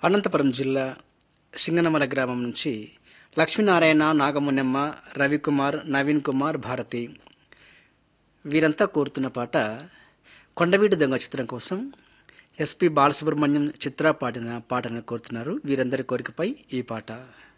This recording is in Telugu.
అనంతపురం జిల్లా సింగనమల గ్రామం నుంచి లక్ష్మీనారాయణ, నాగమున్నెమ్మ, రవికుమార్, నవీన్ కుమార్, భారతి వీరంతా కోరుతున్న పాట కొండవీటి దొంగ చిత్రం కోసం ఎస్పి బాలసుబ్రహ్మణ్యం, చిత్ర పాడిన పాటను కోరుతున్నారు. వీరందరి కోరికపై ఈ పాట.